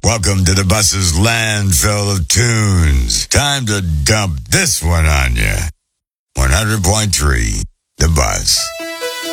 Welcome to the bus's landfill of tunes. Time to dump this one on ya. 100.3, The Bus.